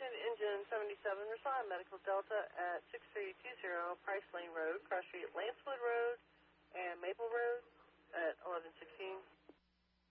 Attention, Engine 77, respond Medical Delta at 6320 Price Lane Road, Cross Street, Lancewood Road, and